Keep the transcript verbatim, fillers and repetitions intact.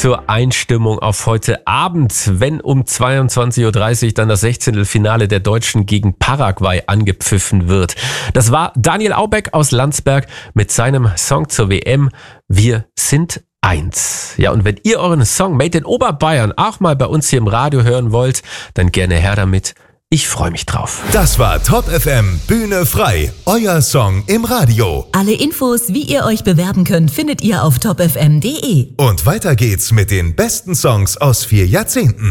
zur Einstimmung auf heute Abend, wenn um zweiundzwanzig Uhr dreißig dann das Sechzehntelfinale der Deutschen gegen Paraguay angepfiffen wird. Das war Daniel Aubeck aus Landsberg mit seinem Song zur W M Wir sind eins. Ja, und wenn ihr euren Song Made in Oberbayern auch mal bei uns hier im Radio hören wollt, dann gerne her damit. Ich freue mich drauf. Das war Top F M Bühne frei, euer Song im Radio. Alle Infos, wie ihr euch bewerben könnt, findet ihr auf top f m punkt d e. Und weiter geht's mit den besten Songs aus vier Jahrzehnten.